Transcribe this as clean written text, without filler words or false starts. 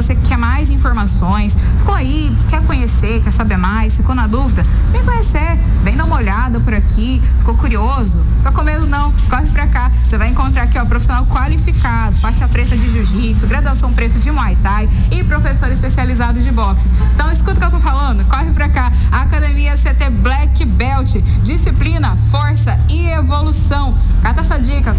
você que quer mais informações, ficou aí, quer conhecer, quer saber mais, ficou na dúvida, vem conhecer, vem dar uma olhada por aqui, ficou curioso, fica com medo não, corre pra cá, você vai encontrar aqui, ó, profissional qualificado, faixa preta de jiu-jitsu, graduação preto de Muay Thai e professor especializado de boxe. Então escuta o que eu tô falando, corre pra cá, Academia CT Black Belt, disciplina, força e evolução. Cata essa dica,